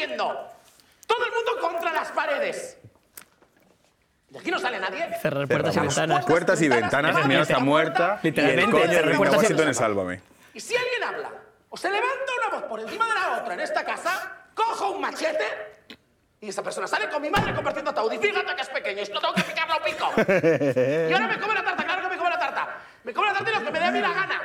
haciendo? Todo el mundo contra las paredes. ¿De aquí no sale nadie? Cerrar puertas y ventanas. Puertas y ventanas, mi está muerta. Literalmente, Y el coche cerrar de puertas y Washington ventanas. Sálvame. Y si alguien habla o se levanta una voz por encima de la otra en esta casa, cojo un machete y esa persona sale con mi madre compartiendo ataúd. Y fíjate que es pequeño, esto tengo que picarlo pico. Y ahora me come la tarta, claro que me come la tarta. Me come la tarta y lo que me dé a mí la gana.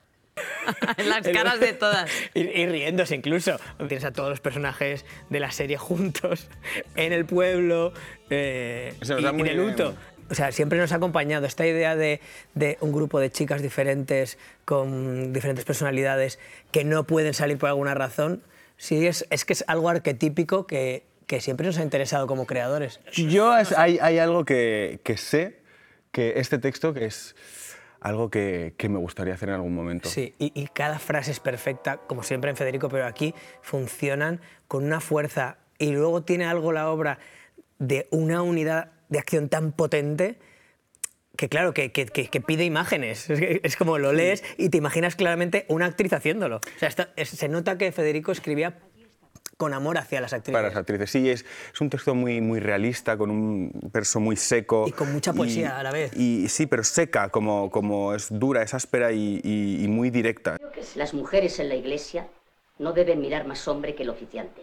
En las caras de todas. Y riéndose incluso. Tienes a todos los personajes de la serie juntos, en el pueblo, y en el luto. O sea, siempre nos ha acompañado esta idea de un grupo de chicas diferentes, con diferentes personalidades, que no pueden salir por alguna razón. Sí, es que es algo arquetípico que siempre nos ha interesado como creadores. Hay algo que sé, que este texto que es algo que me gustaría hacer en algún momento. Sí, y cada frase es perfecta, como siempre en Federico, pero aquí funcionan con una fuerza y luego tiene algo la obra de una unidad de acción tan potente que, claro, que pide imágenes. Es como lo lees y te imaginas claramente una actriz haciéndolo. O sea, se nota que Federico escribía con amor hacia las actrices. Para las actrices, sí, es un texto muy realista, con un verso muy seco. Y con mucha poesía a la vez. Y sí, pero seca, como es dura, es áspera y muy directa. Las mujeres en la iglesia no deben mirar más hombre que el oficiante.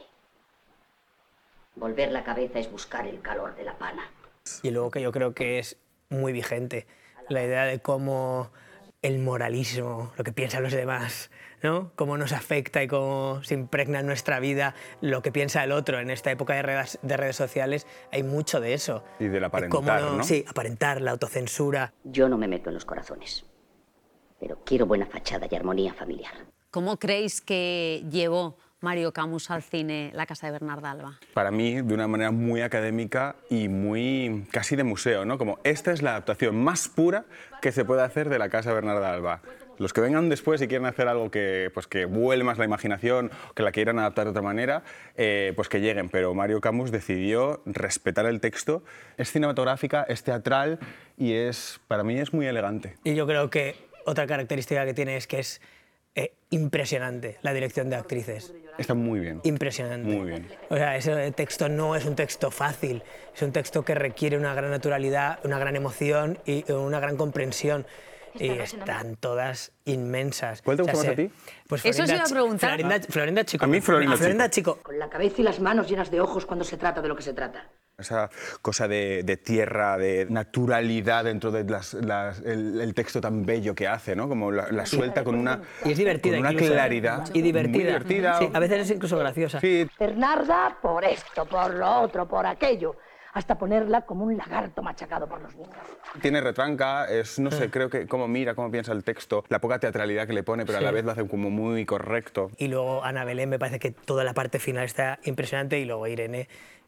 Volver la cabeza es buscar el calor de la pana. Y luego que yo creo que es muy vigente, la idea de cómo el moralismo, lo que piensan los demás, ¿no? Cómo nos afecta y cómo se impregna en nuestra vida lo que piensa el otro. En esta época de redes sociales hay mucho de eso. Y del aparentar, ¿no? Sí, aparentar, la autocensura. Yo no me meto en los corazones, pero quiero buena fachada y armonía familiar. ¿Cómo creéis que llevó Mario Camus al cine La casa de Bernarda Alba? Para mí, de una manera muy académica y muy casi de museo, ¿no? Como esta es la adaptación más pura que se puede hacer de La casa de Bernarda Alba. Los que vengan después y quieren hacer algo que vuele más la imaginación, que la quieran adaptar de otra manera, pues que lleguen. Pero Mario Camus decidió respetar el texto. Es cinematográfica, es teatral y para mí es muy elegante. Y yo creo que otra característica que tiene es que es impresionante la dirección de actrices. Está muy bien. Impresionante. Muy bien. O sea, ese texto no es un texto fácil, es un texto que requiere una gran naturalidad, una gran emoción y una gran comprensión. Y están todas inmensas. ¿Cuál te gusta más a ti? Pues Eso se iba a preguntar. Florinda Chico. A mí Florinda Chico. Con la cabeza y las manos llenas de ojos cuando se trata de lo que se trata. Esa cosa de tierra, de naturalidad dentro de el texto tan bello que hace, ¿no? Como la suelta con una, y es divertida, con una incluso, claridad. Y divertida. Muy divertida. Sí, a veces es incluso graciosa. Sí. Bernarda por esto, por lo otro, por aquello, hasta ponerla como un lagarto machacado por los niños. Tiene retranca, no sé, creo que cómo mira, cómo piensa el texto, la poca teatralidad que le pone, pero a la vez lo hace como muy correcto. Y luego Ana Belén, me parece que toda la parte final está impresionante, y luego Irene,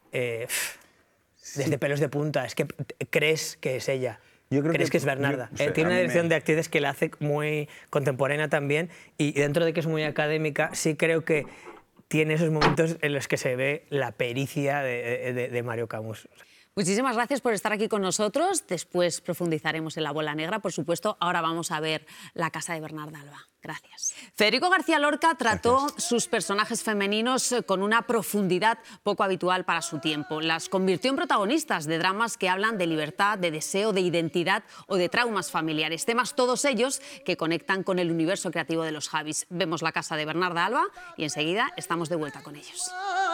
desde pelos de punta, es que crees que es ella. Yo creo ¿Crees que es Bernarda? Tiene una dirección de actrices que la hace muy contemporánea también, y dentro de que es muy académica, sí creo que tiene esos momentos en los que se ve la pericia de Mario Camus. Muchísimas gracias por estar aquí con nosotros. Después profundizaremos en La bola negra, por supuesto. Ahora vamos a ver La casa de Bernarda Alba. Gracias. Federico García Lorca trató sus personajes femeninos con una profundidad poco habitual para su tiempo. Las convirtió en protagonistas de dramas que hablan de libertad, de deseo, de identidad o de traumas familiares. Temas todos ellos que conectan con el universo creativo de los Javis. Vemos La casa de Bernarda Alba y enseguida estamos de vuelta con ellos.